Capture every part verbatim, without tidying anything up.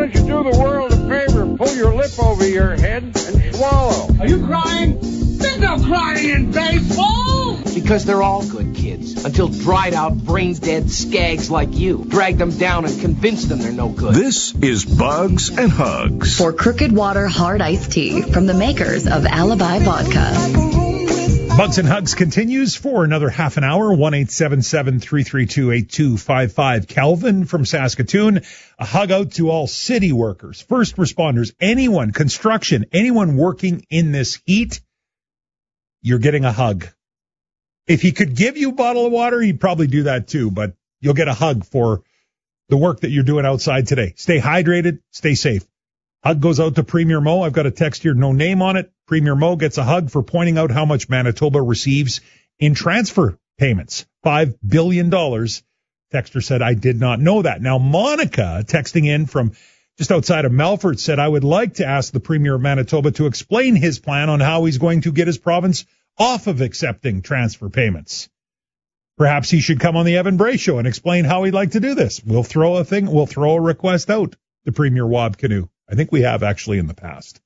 don't you do the world a favor, pull your lip over your head and swallow. Are you crying? There's no crying in baseball! Because they're all good kids, until dried-out, brain-dead skags like you drag them down and convince them they're no good. This is Bugs and Hugs. For Crooked Water Hard Iced Tea from the makers of Alibi Vodka. Bugs and Hugs continues for another half an hour. one eight seven seven, three three two, eight two five five. Calvin from Saskatoon. A hug out to all city workers, first responders, anyone, construction, anyone working in this heat. You're getting a hug. If he could give you a bottle of water, he'd probably do that too, but you'll get a hug for the work that you're doing outside today. Stay hydrated, stay safe. Hug goes out to Premier Mo. I've got a text here, no name on it. Premier Mo gets a hug for pointing out how much Manitoba receives in transfer payments. Five billion dollars. Texter said, I did not know that. Now, Monica, texting in from just outside of Melfort, said, I would like to ask the Premier of Manitoba to explain his plan on how he's going to get his province off of accepting transfer payments. Perhaps he should come on the Evan Bray show and explain how he'd like to do this. We'll throw a thing, we'll throw a request out to Premier Wab Kinew. I think we have actually in the past.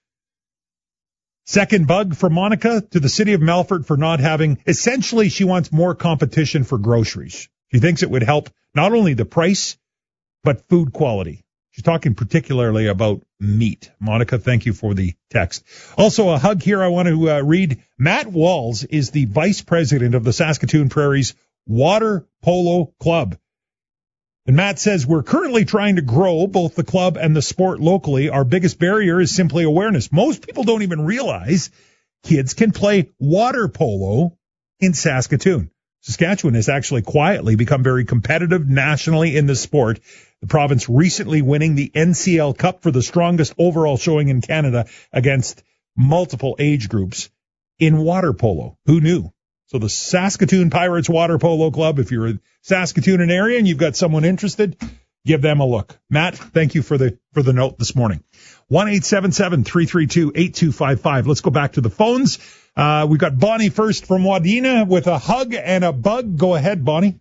Second bug from Monica to the city of Melfort for not having, essentially she wants more competition for groceries. She thinks it would help not only the price, but food quality. She's talking particularly about meat. Monica, thank you for the text. Also, a hug here I want to uh, read. Matt Walls is the vice president of the Saskatoon Prairies Water Polo Club. And Matt says, we're currently trying to grow both the club and the sport locally. Our biggest barrier is simply awareness. Most people don't even realize kids can play water polo in Saskatoon. Saskatchewan has actually quietly become very competitive nationally in the sport. The province recently winning the N C L Cup for the strongest overall showing in Canada against multiple age groups in water polo. Who knew? So the Saskatoon Pirates Water Polo Club, if you're in Saskatoon area and you've got someone interested, give them a look. Matt, thank you for the for the note this morning. one eight seven seven, three three two, eight two five five. Let's go back to the phones. Uh, we've got Bonnie first from Wadena with a hug and a bug. Go ahead, Bonnie.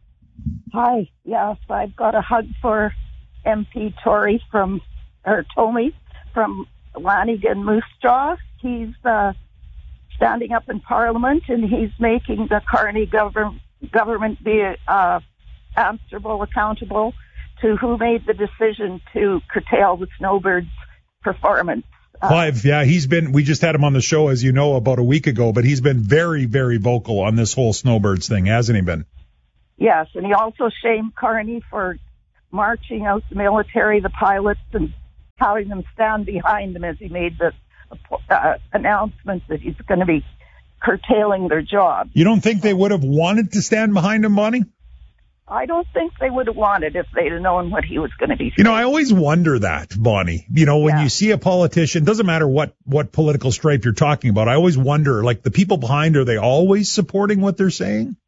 Hi. Yes, I've got a hug for M P Tory from, or Tomey from Lanigan Moose Jaw. He's uh, standing up in Parliament, and he's making the Carney government government be uh, answerable, accountable to who made the decision to curtail the snowbirds' performance. Uh, Clive, yeah, he's been, we just had him on the show, as you know, about a week ago, but he's been very, very vocal on this whole snowbirds thing, hasn't he been? Yes, and he also shamed Carney for marching out the military, the pilots, and having them stand behind him as he made the uh, announcement that he's going to be curtailing their jobs. You don't think they would have wanted to stand behind him, Bonnie? I don't think they would have wanted if they'd have known what he was going to be saying. You know, I always wonder that, Bonnie. You know, when yeah. you see a politician, doesn't matter what, what political stripe you're talking about, I always wonder, like, the people behind, are they always supporting what they're saying?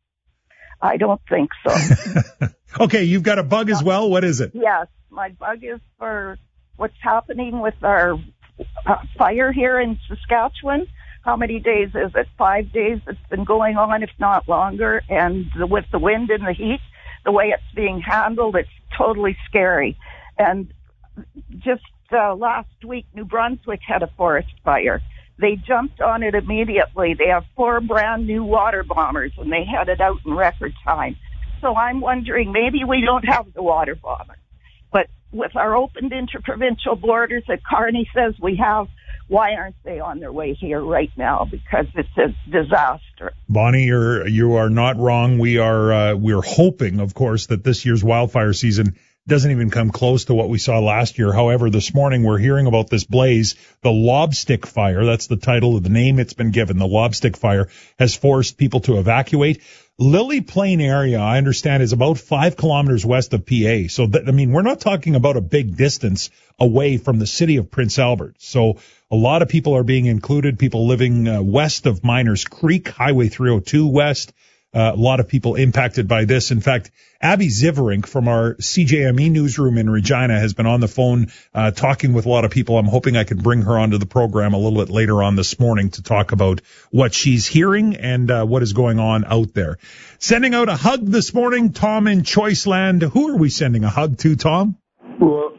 I don't think so. Okay, you've got a bug as well. What is it? Yes, my bug is for what's happening with our uh, fire here in Saskatchewan. How many days is it? Five days it's been going on, if not longer. And the, with the wind and the heat, the way it's being handled, it's totally scary. And just uh, last week, New Brunswick had a forest fire. They jumped on it immediately. They have four brand new water bombers, and they had it out in record time. So I'm wondering, maybe we don't have the water bomber. But with our opened interprovincial borders that Carney says we have, why aren't they on their way here right now? Because it's a disaster. Bonnie, you're, you are not wrong. We are, uh, we're hoping, of course, that this year's wildfire season doesn't even come close to what we saw last year. However, this morning we're hearing about this blaze, the Lobstick Fire. That's the title of the name it's been given. The Lobstick Fire has forced people to evacuate. Lily Plain area, I understand, is about five kilometers west of P A. So, that, I mean, we're not talking about a big distance away from the city of Prince Albert. So a lot of people are being included, people living uh, west of Miners Creek, Highway three oh two west. Uh, a lot of people impacted by this. In fact, Abby Ziverink from our C J M E newsroom in Regina has been on the phone uh, talking with a lot of people. I'm hoping I can bring her onto the program a little bit later on this morning to talk about what she's hearing and uh, what is going on out there. Sending out a hug this morning, Tom in Choiceland. Who are we sending a hug to, Tom? Well, uh,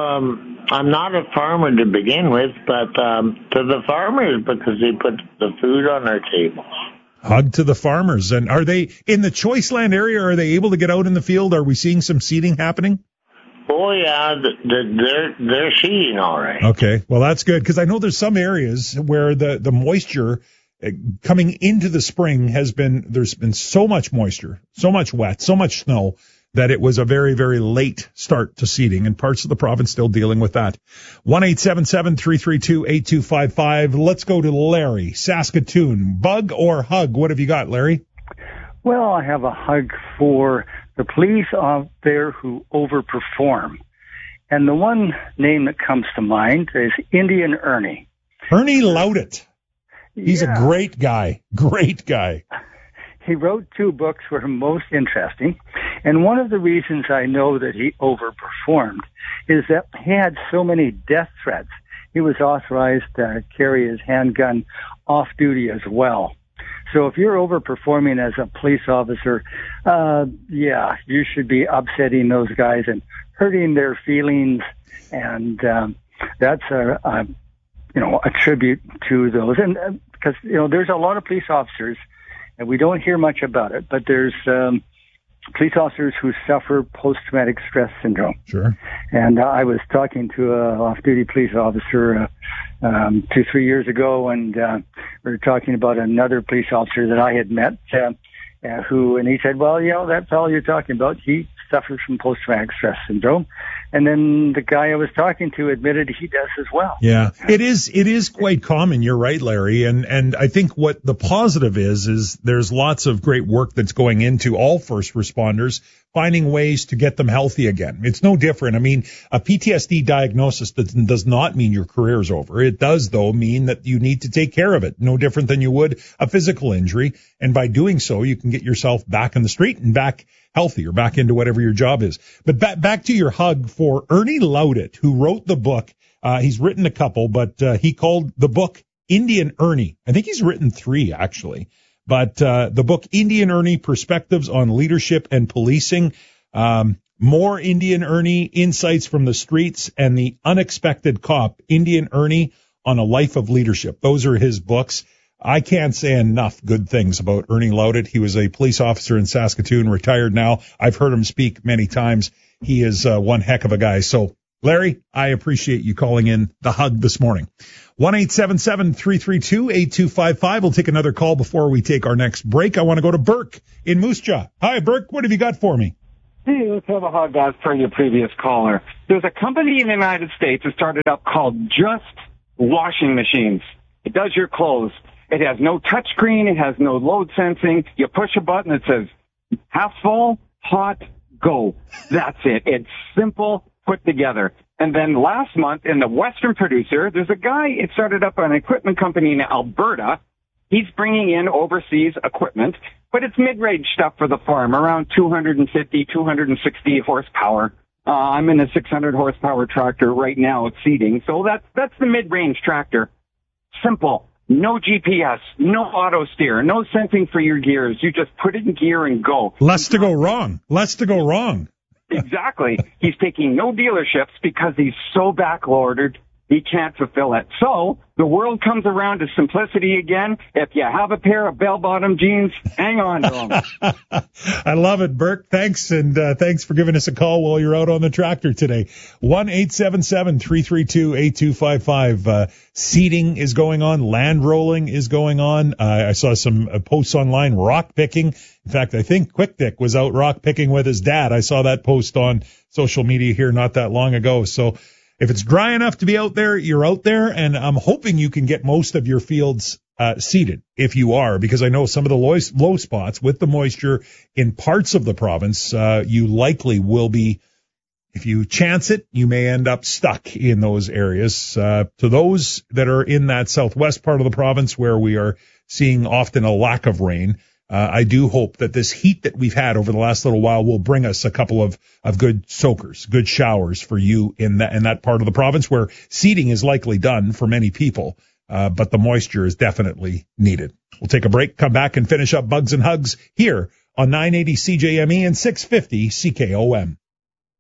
um, I'm not a farmer to begin with, but um, to the farmers because they put the food on their tables. Hug to the farmers. And are they in the Choice Land area? Are they able to get out in the field? Are we seeing some seeding happening? Oh, yeah, the, the, they're they're seeding all right. Okay, well, that's good because I know there's some areas where the, the moisture uh, coming into the spring has been, there's been so much moisture, so much wet, so much snow that it was a very, very late start to seeding, and parts of the province still dealing with that. one eight seven seven, three three two, eight two five five. Let's go to Larry, Saskatoon. Bug or hug? What have you got, Larry? Well, I have a hug for the police out there who overperform. And the one name that comes to mind is Indian Ernie. Ernie Laudit. He's yeah. a great guy. Great guy. He wrote two books that were most interesting. And one of the reasons I know that he overperformed is that he had so many death threats. He was authorized to carry his handgun off duty as well. So if you're overperforming as a police officer, uh, yeah, you should be upsetting those guys and hurting their feelings. And um, that's a, a, you know, a tribute to those. And uh, because, you know, there's a lot of police officers, and we don't hear much about it, but there's um, police officers who suffer post-traumatic stress syndrome. Sure. And uh, I was talking to a off-duty police officer uh, um, two, three years ago, and uh, we were talking about another police officer that I had met, uh, uh, who, and he said, well, you know, that fellow you're talking about, he suffers from post-traumatic stress syndrome. And then the guy I was talking to admitted he does as well. Yeah, it is, it is quite common. You're right, Larry. And, and I think what the positive is, is there's lots of great work that's going into all first responders, finding ways to get them healthy again. It's no different. I mean, a P T S D diagnosis does, does not mean your career's over. It does, though, mean that you need to take care of it. No different than you would a physical injury. And by doing so, you can get yourself back in the street and back healthy or back into whatever your job is. But back, back to your hug for Ernie Laudit, who wrote the book. Uh, he's written a couple, but uh, he called the book Indian Ernie. I think he's written three, actually. But uh, the book Indian Ernie, Perspectives on Leadership and Policing, um, more Indian Ernie, Insights from the Streets, and The Unexpected Cop, Indian Ernie on a Life of Leadership. Those are his books. I can't say enough good things about Ernie Laudit. He was a police officer in Saskatoon, retired now. I've heard him speak many times. He is uh, one heck of a guy. So, Larry, I appreciate you calling in the hug this morning. one eight seven seven, three three two, eight two five five. We'll take another call before we take our next break. I want to go to Burke in Moose Jaw. Hi, Burke. What have you got for me? Hey, let's have a hug as per your previous caller. There's a company in the United States that started up called Just Washing Machines. It does your clothes. It has no touchscreen. It has no load sensing. You push a button that says half full, hot, go. That's it. It's simple, put together. And then last month in the Western Producer, there's a guy, it started up an equipment company in Alberta. He's bringing in overseas equipment, but it's mid-range stuff for the farm, around two fifty, two sixty horsepower. Uh, I'm in a six hundred horsepower tractor right now. It's seeding. So that's, that's the mid-range tractor. Simple. No G P S, no auto steer, no sensing for your gears. You just put it in gear and go. Less to go wrong. Less to go wrong. Exactly. He's taking no dealerships because he's so backordered, he can't fulfill it. So the world comes around to simplicity again. If you have a pair of bell-bottom jeans, hang on to them. I love it, Burke. Thanks, and uh, thanks for giving us a call while you're out on the tractor today. one eight seven seven, three three two, eight two five five. Uh, seeding is going on. Land rolling is going on. Uh, I saw some uh, posts online, rock picking. In fact, I think Quick Dick was out rock picking with his dad. I saw that post on social media here not that long ago. So if it's dry enough to be out there, you're out there, and I'm hoping you can get most of your fields uh, seeded if you are, because I know some of the low, low spots with the moisture in parts of the province, uh, you likely will be, if you chance it, you may end up stuck in those areas. Uh, to those that are in that southwest part of the province where we are seeing often a lack of rain, Uh, I do hope that this heat that we've had over the last little while will bring us a couple of, of good soakers, good showers for you in that, in that part of the province where seeding is likely done for many people. Uh, but the moisture is definitely needed. We'll take a break, come back and finish up Bugs and Hugs here on nine eighty C J M E and six fifty C K O M.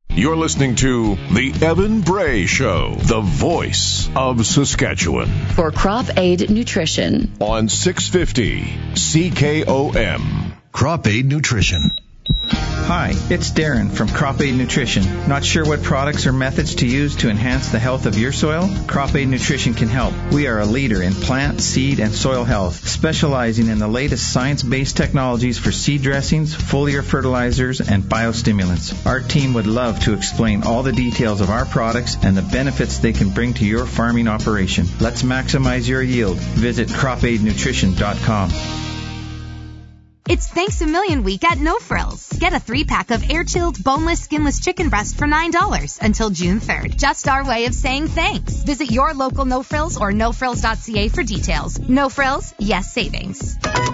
You're listening to The Evan Bray Show, the voice of Saskatchewan. For Crop Aid Nutrition. On six fifty C K O M. Crop Aid Nutrition. Hi, it's Darren from Crop Aid Nutrition. Not sure what products or methods to use to enhance the health of your soil? Crop Aid Nutrition can help. We are a leader in plant, seed, and soil health, specializing in the latest science-based technologies for seed dressings, foliar fertilizers, and biostimulants. Our team would love to explain all the details of our products and the benefits they can bring to your farming operation. Let's maximize your yield. Visit crop aid nutrition dot com. It's Thanks a Million Week at No Frills. Get a three-pack of air-chilled, boneless, skinless chicken breast for nine dollars until June third. Just our way of saying thanks. Visit your local No Frills or no frills dot c a for details. No Frills, yes savings.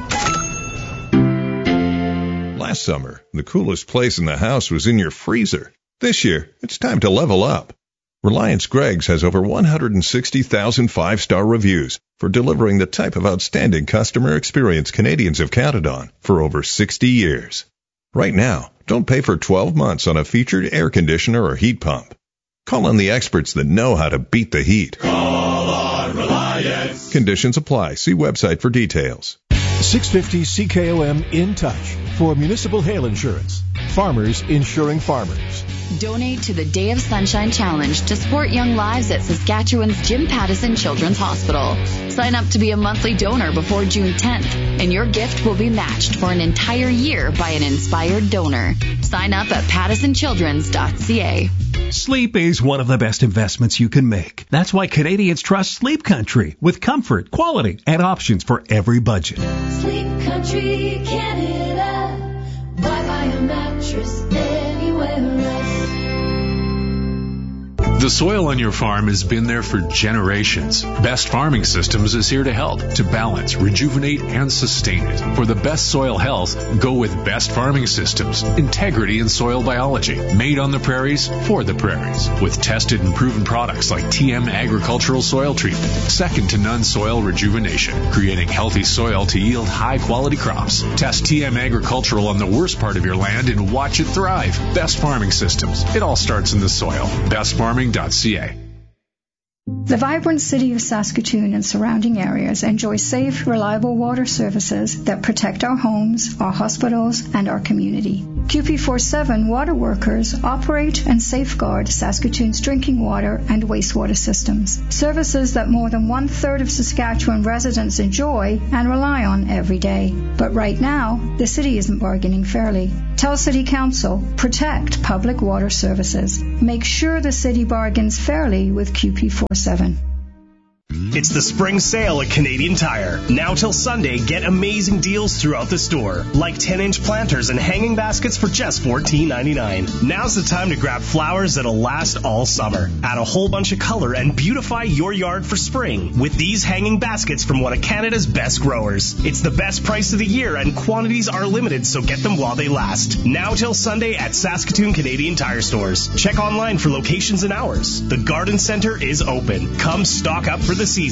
Last summer, the coolest place in the house was in your freezer. This year, it's time to level up. Reliance Greggs has over one hundred sixty thousand five-star reviews for delivering the type of outstanding customer experience Canadians have counted on for over sixty years. Right now, don't pay for twelve months on a featured air conditioner or heat pump. Call on the experts that know how to beat the heat. Call on Reliance. Conditions apply. See website for details. six fifty C K O M in touch for municipal hail insurance. Farmers insuring farmers. Donate to the Day of Sunshine Challenge to support young lives at Saskatchewan's Jim Pattison Children's Hospital. Sign up to be a monthly donor before June tenth, and your gift will be matched for an entire year by an inspired donor. Sign up at pattison childrens dot c a. Sleep is one of the best investments you can make. That's why Canadians trust Sleep Country with comfort, quality, and options for every budget. Sleep Country Canada. Why buy a mattress anywhere else? The soil on your farm has been there for generations. Best Farming Systems is here to help, to balance, rejuvenate, and sustain it. For the best soil health, go with Best Farming Systems. Integrity in soil biology. Made on the prairies, for the prairies. With tested and proven products like T M Agricultural Soil Treatment. Second to none soil rejuvenation. Creating healthy soil to yield high-quality crops. Test T M Agricultural on the worst part of your land and watch it thrive. Best Farming Systems. It all starts in the soil. best farming dot c a. The vibrant city of Saskatoon and surrounding areas enjoy safe, reliable water services that protect our homes, our hospitals, and our community. Q P forty-seven water workers operate and safeguard Saskatoon's drinking water and wastewater systems, services that more than one-third of Saskatchewan residents enjoy and rely on every day. But right now, the city isn't bargaining fairly. Tell City Council, protect public water services. Make sure the city bargains fairly with Q P forty-seven. It's the spring sale at Canadian Tire. Now till Sunday, get amazing deals throughout the store, like ten-inch planters and hanging baskets for just fourteen ninety-nine. Now's the time to grab flowers that'll last all summer. Add a whole bunch of color and beautify your yard for spring with these hanging baskets from one of Canada's best growers. It's the best price of the year and quantities are limited, so get them while they last. Now till Sunday at Saskatoon Canadian Tire stores. Check online for locations and hours. The Garden Center is open. Come stock up for the season.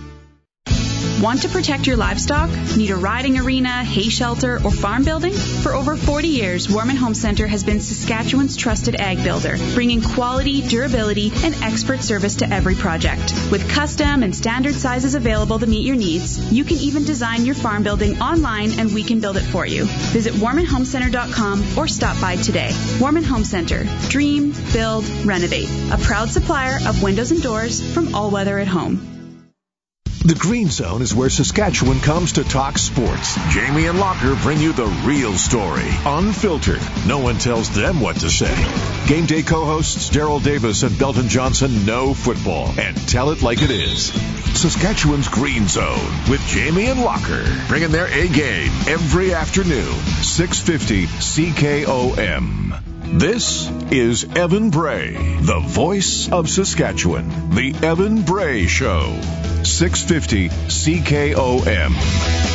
Want to protect your livestock? Need a riding arena, hay shelter, or farm building? For over forty years, Warman Home Center has been Saskatchewan's trusted ag builder, bringing quality, durability, and expert service to every project. With custom and standard sizes available to meet your needs, you can even design your farm building online and we can build it for you. Visit warman home center dot com or stop by today. Warman Home Center. Dream, build, renovate. A proud supplier of windows and doors from All Weather at Home. The Green Zone is where Saskatchewan comes to talk sports. Jamie and Locker bring you the real story, unfiltered. No one tells them what to say. Game day co-hosts Daryl Davis and Belton Johnson know football and tell it like it is. Saskatchewan's Green Zone with Jamie and Locker, bringing their A game every afternoon, six fifty C K O M. This is Evan Bray, the voice of Saskatchewan. The Evan Bray Show, six fifty C K O M.